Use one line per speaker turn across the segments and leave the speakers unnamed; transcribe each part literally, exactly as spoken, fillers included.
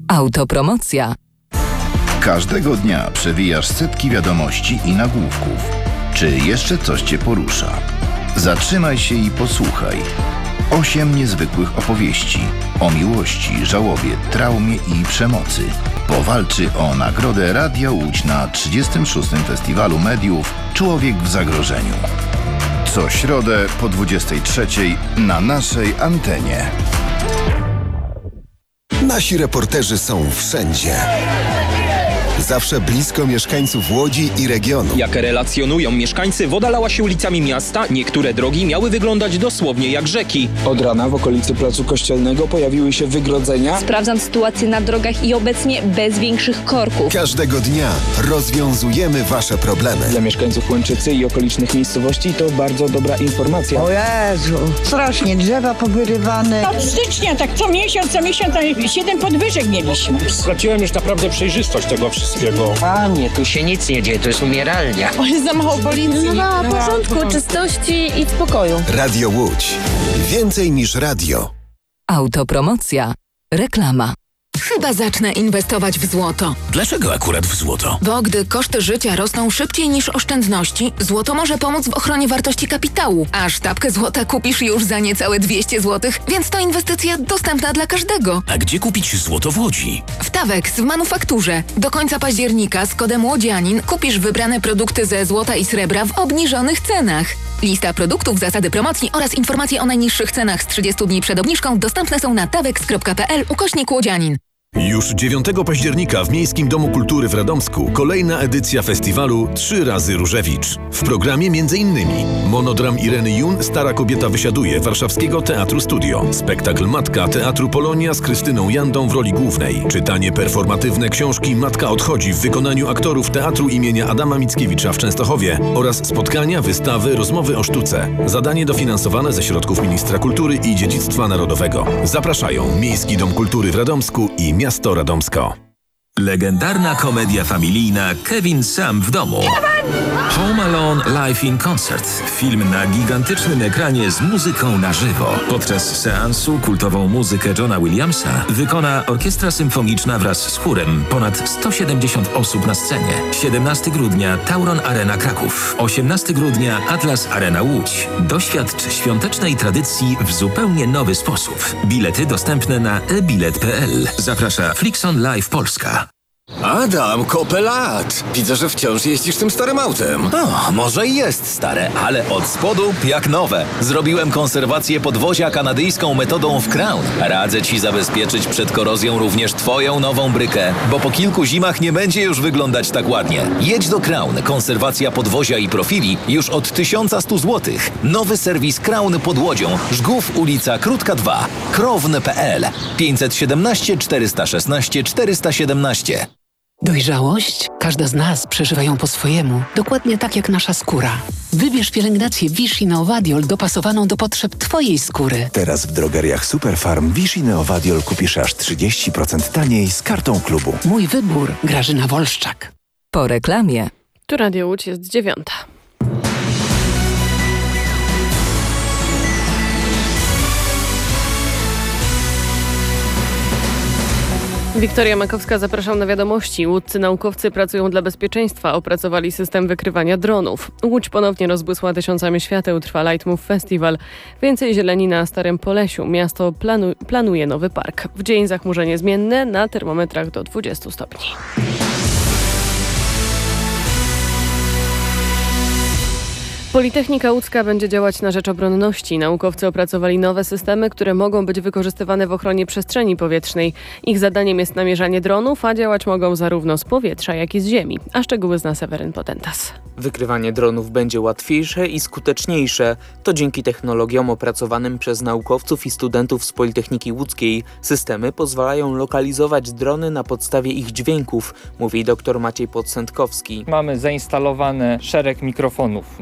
Autopromocja.
Każdego dnia przewijasz setki wiadomości i nagłówków. Czy jeszcze coś Cię porusza? Zatrzymaj się i posłuchaj. Osiem niezwykłych opowieści o miłości, żałobie, traumie i przemocy. Powalczy o nagrodę Radia Łódź na trzydziestym szóstym Festiwalu Mediów Człowiek w zagrożeniu. Co środę po dwudziestej trzeciej na naszej antenie.
Nasi reporterzy są wszędzie. Zawsze blisko mieszkańców Łodzi i regionu.
Jak relacjonują mieszkańcy, woda lała się ulicami miasta, niektóre drogi miały wyglądać dosłownie jak rzeki.
Od rana w okolicy Placu Kościelnego pojawiły się wygrodzenia.
Sprawdzam sytuację na drogach i obecnie bez większych korków.
Każdego dnia rozwiązujemy Wasze problemy.
Dla mieszkańców Łęczycy i okolicznych miejscowości to bardzo dobra informacja.
O Jezu, strasznie drzewa powyrywane.
Od stycznia, tak co miesiąc, co miesiąc, siedem podwyżek mieliśmy.
Straciłem już naprawdę przejrzystość tego wszystkiego.
Panie, tu się nic nie dzieje, to jest umieralnia.
O, jest za mało policji.
No, no, porządku, czystości i spokoju.
Radio Łódź. Więcej niż radio.
Autopromocja. Reklama.
Chyba zacznę inwestować w złoto.
Dlaczego akurat w złoto?
Bo gdy koszty życia rosną szybciej niż oszczędności, złoto może pomóc w ochronie wartości kapitału. A sztabkę złota kupisz już za niecałe dwieście złotych, więc to inwestycja dostępna dla każdego.
A gdzie kupić złoto w Łodzi?
W Tawex w manufakturze. Do końca października z kodem Łodzianin kupisz wybrane produkty ze złota i srebra w obniżonych cenach. Lista produktów, zasady promocji oraz informacje o najniższych cenach z trzydziestu dni przed obniżką dostępne są na tawex kropka p l ukośnik Łodzianin.
Już dziewiątego października w Miejskim Domu Kultury w Radomsku kolejna edycja festiwalu Trzy razy Różewicz. W programie m.in. monodram Ireny Jun Stara kobieta wysiaduje Warszawskiego Teatru Studio, spektakl Matka Teatru Polonia z Krystyną Jandą w roli głównej, czytanie performatywne książki Matka odchodzi w wykonaniu aktorów Teatru imienia Adama Mickiewicza w Częstochowie oraz spotkania, wystawy, rozmowy o sztuce. Zadanie dofinansowane ze środków Ministra Kultury i Dziedzictwa Narodowego. Zapraszają Miejski Dom Kultury w Radomsku i Miasto Radomsko.
Legendarna komedia familijna Kevin sam w domu. Home Alone Live in Concert. Film na gigantycznym ekranie z muzyką na żywo. Podczas seansu kultową muzykę Johna Williamsa wykona orkiestra symfoniczna wraz z chórem. Ponad sto siedemdziesiąt osób na scenie. siedemnastego grudnia Tauron Arena Kraków. osiemnastego grudnia Atlas Arena Łódź. Doświadcz świątecznej tradycji w zupełnie nowy sposób. Bilety dostępne na e bilet kropka p l. Zaprasza Flixon Live Polska.
Adam, kopę lat! Widzę, że wciąż jeździsz tym starym autem.
No, może i jest stare, ale od spodu jak nowe. Zrobiłem konserwację podwozia kanadyjską metodą w Crown. Radzę Ci zabezpieczyć przed korozją również Twoją nową brykę, bo po kilku zimach nie będzie już wyglądać tak ładnie. Jedź do Crown. Konserwacja podwozia i profili już od tysiąc sto złotych. Nowy serwis Crown pod Łodzią. Żgów, ulica Krótka dwa. krowne kropka p l. pięćset siedemnaście czterysta szesnaście czterysta siedemnaście.
Dojrzałość? Każda z nas przeżywa ją po swojemu, dokładnie tak jak nasza skóra. Wybierz pielęgnację Vichy Neovadiol dopasowaną do potrzeb Twojej skóry.
Teraz w drogeriach Superfarm Vichy Neovadiol kupisz aż trzydzieści procent taniej z kartą klubu.
Mój wybór. Grażyna Wolszczak.
Po reklamie.
Tu Radio Łódź jest dziewiąta. Wiktoria Makowska, zapraszam na wiadomości. Łódzcy naukowcy pracują dla bezpieczeństwa, opracowali system wykrywania dronów. Łódź ponownie rozbłysła tysiącami świateł, trwa Lightmove Festival. Więcej zieleni na Starym Polesiu. Miasto planu- planuje nowy park. W dzień zachmurzenie zmienne, na termometrach do dwudziestu stopni. Politechnika Łódzka będzie działać na rzecz obronności. Naukowcy opracowali nowe systemy, które mogą być wykorzystywane w ochronie przestrzeni powietrznej. Ich zadaniem jest namierzanie dronów, a działać mogą zarówno z powietrza, jak i z ziemi. A szczegóły zna Seweryn Potentas.
Wykrywanie dronów będzie łatwiejsze i skuteczniejsze. To dzięki technologiom opracowanym przez naukowców i studentów z Politechniki Łódzkiej. Systemy pozwalają lokalizować drony na podstawie ich dźwięków, mówi dr Maciej Podsędkowski.
Mamy zainstalowane szereg mikrofonów na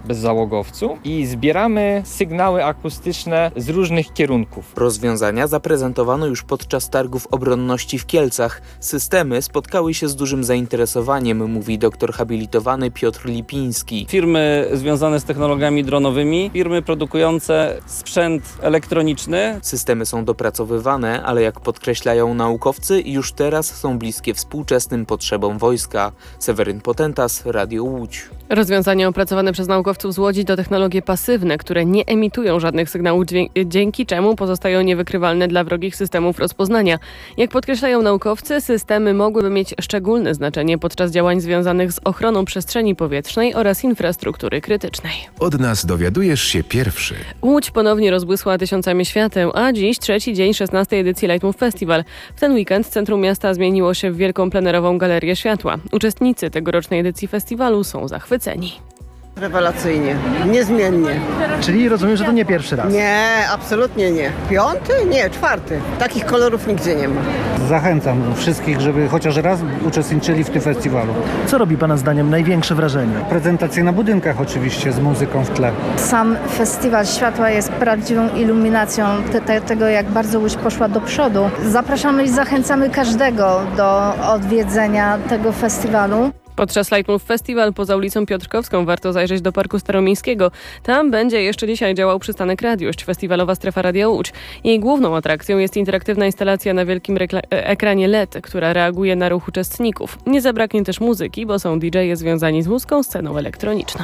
bezzałogowcu i zbieramy sygnały akustyczne z różnych kierunków.
Rozwiązania zaprezentowano już podczas targów obronności w Kielcach. Systemy spotkały się z dużym zainteresowaniem, mówi doktor habilitowany Piotr Lipiński.
Firmy związane z technologiami dronowymi, firmy produkujące sprzęt elektroniczny.
Systemy są dopracowywane, ale jak podkreślają naukowcy, już teraz są bliskie współczesnym potrzebom wojska. Seweryn Potentas, Radio Łódź.
Rozwiązania opracowane przez naukowców z Łodzi to technologie pasywne, które nie emitują żadnych sygnałów, dzięki czemu pozostają niewykrywalne dla wrogich systemów rozpoznania. Jak podkreślają naukowcy, systemy mogłyby mieć szczególne znaczenie podczas działań związanych z ochroną przestrzeni powietrznej oraz infrastruktury krytycznej.
Od nas dowiadujesz się pierwszy.
Łódź ponownie rozbłysła tysiącami świateł, a dziś trzeci dzień szesnastej edycji Lightmove Festival. W ten weekend centrum miasta zmieniło się w wielką plenerową galerię światła. Uczestnicy tegorocznej edycji festiwalu są zachwyceni.
Rewelacyjnie, niezmiennie.
Czyli rozumiem, że to nie pierwszy raz?
Nie, absolutnie nie. Piąty? Nie, czwarty. Takich kolorów nigdzie nie ma.
Zachęcam wszystkich, żeby chociaż raz uczestniczyli w tym festiwalu. Co robi Pana zdaniem największe wrażenie? Prezentacje na budynkach oczywiście, z muzyką w tle.
Sam festiwal światła jest prawdziwą iluminacją te, te, tego, jak bardzo Łódź poszła do przodu. Zapraszamy i zachęcamy każdego do odwiedzenia tego festiwalu.
Podczas Lightmove Festival poza ulicą Piotrkowską warto zajrzeć do Parku Staromiejskiego. Tam będzie jeszcze dzisiaj działał przystanek Radiość, festiwalowa strefa Radia Łódź. Jej główną atrakcją jest interaktywna instalacja na wielkim rekla- ekranie L E D, która reaguje na ruch uczestników. Nie zabraknie też muzyki, bo są didżeje związani z łódzką sceną elektroniczną.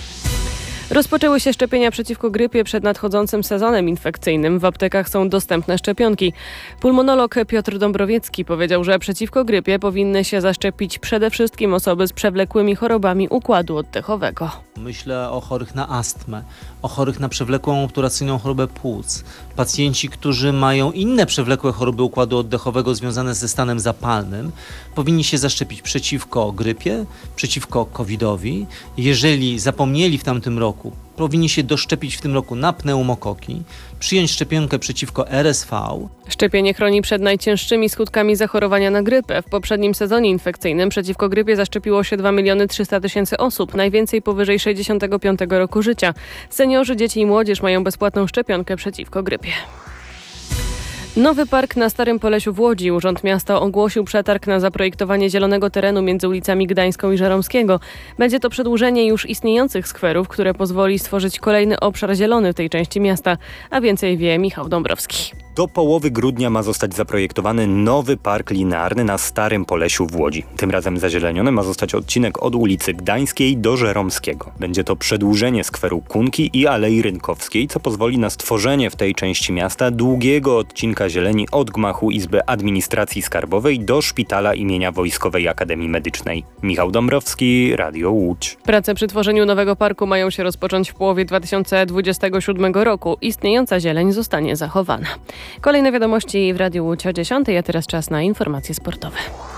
Rozpoczęły się szczepienia przeciwko grypie przed nadchodzącym sezonem infekcyjnym. W aptekach są dostępne szczepionki. Pulmonolog Piotr Dąbrowiecki powiedział, że przeciwko grypie powinny się zaszczepić przede wszystkim osoby z przewlekłymi chorobami układu oddechowego.
Myślę o chorych na astmę, o chorych na przewlekłą obturacyjną chorobę płuc. Pacjenci, którzy mają inne przewlekłe choroby układu oddechowego związane ze stanem zapalnym, powinni się zaszczepić przeciwko grypie, przeciwko kowidowi. Jeżeli zapomnieli w tamtym roku, powinni się doszczepić w tym roku na pneumokoki, przyjąć szczepionkę przeciwko R S V.
Szczepienie chroni przed najcięższymi skutkami zachorowania na grypę. W poprzednim sezonie infekcyjnym przeciwko grypie zaszczepiło się dwa miliony trzysta tysięcy osób, najwięcej powyżej sześćdziesiątego piątego roku życia. Seniorzy, dzieci i młodzież mają bezpłatną szczepionkę przeciwko grypie. Nowy park na Starym Polesiu w Łodzi. Urząd Miasta ogłosił przetarg na zaprojektowanie zielonego terenu między ulicami Gdańską i Żeromskiego. Będzie to przedłużenie już istniejących skwerów, które pozwoli stworzyć kolejny obszar zielony w tej części miasta. A więcej wie Michał Dąbrowski.
Do połowy grudnia ma zostać zaprojektowany nowy park linearny na Starym Polesiu w Łodzi. Tym razem zazieleniony ma zostać odcinek od ulicy Gdańskiej do Żeromskiego. Będzie to przedłużenie skweru Kunki i Alei Rynkowskiej, co pozwoli na stworzenie w tej części miasta długiego odcinka zieleni od gmachu Izby Administracji Skarbowej do szpitala imienia Wojskowej Akademii Medycznej. Michał Dąbrowski, Radio Łódź.
Prace przy tworzeniu nowego parku mają się rozpocząć w połowie dwa tysiące dwudziestego siódmego roku. Istniejąca zieleń zostanie zachowana. Kolejne wiadomości w Radiu Łódź o dziesiątej, a teraz czas na informacje sportowe.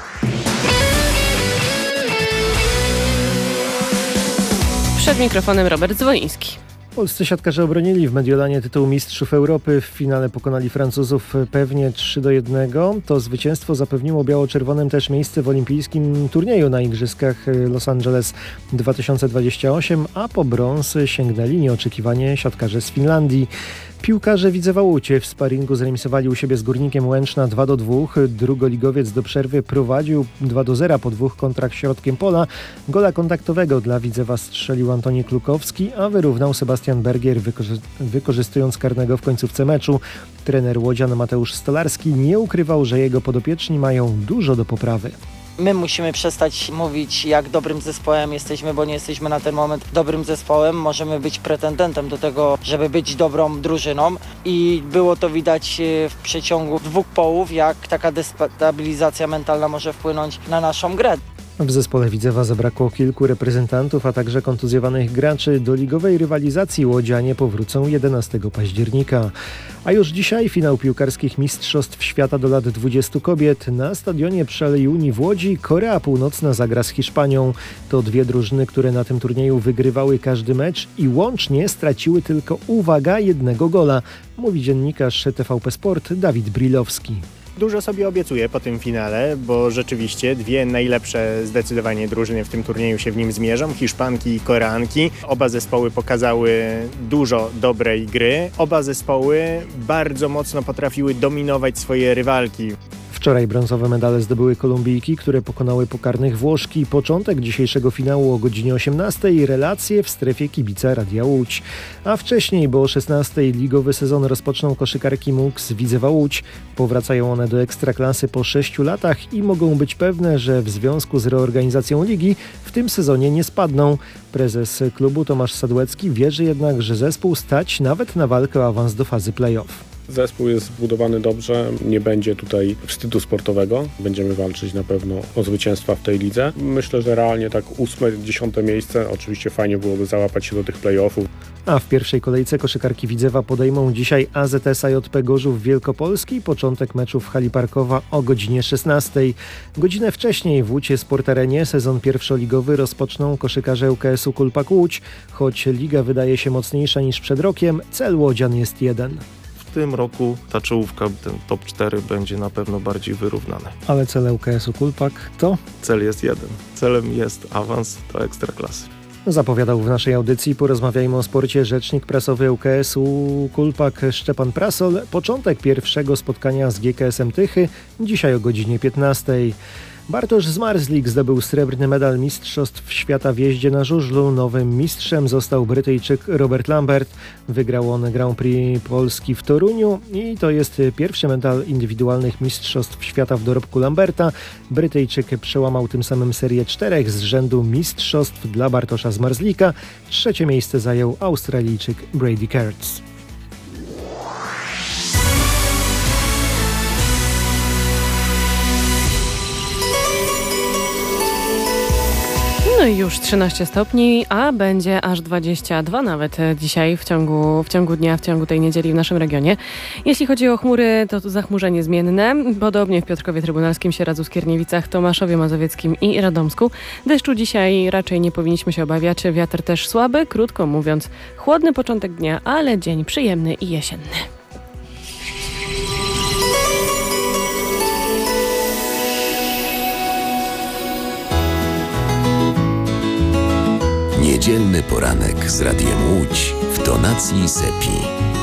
Przed mikrofonem Robert Zwoliński.
Polscy siatkarze obronili w Mediolanie tytuł Mistrzów Europy. W finale pokonali Francuzów pewnie trzy do jednego. To zwycięstwo zapewniło biało-czerwonym też miejsce w olimpijskim turnieju na Igrzyskach Los Angeles dwa tysiące dwudziestym ósmym, a po brąz sięgnęli nieoczekiwanie siatkarze z Finlandii. Piłkarze Widzewa Łódź w sparingu zremisowali u siebie z Górnikiem Łęczna dwa do dwóch. Drugoligowiec do przerwy prowadził dwa do zera po dwóch kontrach środkiem pola. Gola kontaktowego dla Widzewa strzelił Antoni Klukowski, a wyrównał Sebastian Bergier, wykorzy- wykorzystując karnego w końcówce meczu. Trener łodzian Mateusz Stolarski nie ukrywał, że jego podopieczni mają dużo do poprawy.
My musimy przestać mówić, jak dobrym zespołem jesteśmy, bo nie jesteśmy na ten moment dobrym zespołem. Możemy być pretendentem do tego, żeby być dobrą drużyną i było to widać w przeciągu dwóch połów, jak taka destabilizacja mentalna może wpłynąć na naszą grę.
W zespole Widzewa zabrakło kilku reprezentantów, a także kontuzjowanych graczy. Do ligowej rywalizacji łodzianie powrócą jedenastego października. A już dzisiaj finał piłkarskich Mistrzostw Świata do lat dwudziestu kobiet. Na stadionie przy Alei Unii w Łodzi Korea Północna zagra z Hiszpanią. To dwie drużyny, które na tym turnieju wygrywały każdy mecz i łącznie straciły tylko, uwaga, jednego gola. Mówi dziennikarz T V P Sport Dawid Brilowski.
Dużo sobie obiecuję po tym finale, bo rzeczywiście dwie najlepsze zdecydowanie drużyny w tym turnieju się w nim zmierzą, Hiszpanki i Koreanki. Oba zespoły pokazały dużo dobrej gry. Oba zespoły bardzo mocno potrafiły dominować swoje rywalki.
Wczoraj brązowe medale zdobyły Kolumbijki, które pokonały pokarnych Włoszki. Początek dzisiejszego finału o godzinie osiemnastej. Relacje w strefie kibica Radia Łódź. A wcześniej, bo o szesnastej ligowy sezon rozpoczną koszykarki M U K z Widzewa Łódź. Powracają one do Ekstraklasy po sześciu latach i mogą być pewne, że w związku z reorganizacją ligi w tym sezonie nie spadną. Prezes klubu Tomasz Sadłecki wierzy jednak, że zespół stać nawet na walkę o awans do fazy play-off.
Zespół jest zbudowany dobrze, nie będzie tutaj wstydu sportowego. Będziemy walczyć na pewno o zwycięstwa w tej lidze. Myślę, że realnie tak ósme, dziesiąte miejsce. Oczywiście fajnie byłoby załapać się do tych play-offów.
A w pierwszej kolejce koszykarki Widzewa podejmą dzisiaj A Z S A J P Gorzów Wielkopolski. Początek meczu w hali Parkowa o godzinie szesnastej. Godzinę wcześniej w Łódź Sport Arenie sezon pierwszoligowy rozpoczną koszykarze U K S u Kulpak Łódź. Choć liga wydaje się mocniejsza niż przed rokiem, cel łodzian jest jeden.
W tym roku ta czołówka, ten top cztery będzie na pewno bardziej wyrównany.
Ale cel U K S u Kulpak to?
Cel jest jeden. Celem jest awans do Ekstraklasy.
Zapowiadał w naszej audycji Porozmawiajmy o sporcie rzecznik prasowy U K S u Kulpak Szczepan Prasol. Początek pierwszego spotkania z G K S em Tychy dzisiaj o godzinie piętnastej. Bartosz Zmarzlik zdobył srebrny medal Mistrzostw Świata w jeździe na żużlu. Nowym mistrzem został Brytyjczyk Robert Lambert. Wygrał on Grand Prix Polski w Toruniu i to jest pierwszy medal indywidualnych Mistrzostw Świata w dorobku Lamberta. Brytyjczyk przełamał tym samym serię czterech z rzędu mistrzostw dla Bartosza Zmarzlika. Trzecie miejsce zajął Australijczyk Brady Kurtz.
No i już trzynaście stopni, a będzie aż dwadzieścia dwa nawet dzisiaj w ciągu, w ciągu dnia, w ciągu tej niedzieli w naszym regionie. Jeśli chodzi o chmury, to zachmurzenie zmienne. Podobnie w Piotrkowie Trybunalskim, Sieradzu, Skierniewicach, Tomaszowie Mazowieckim i Radomsku. Deszczu dzisiaj raczej nie powinniśmy się obawiać. Wiatr też słaby, krótko mówiąc chłodny początek dnia, ale dzień przyjemny i jesienny.
Niedzielny poranek z Radiem Łódź w tonacji Sepi.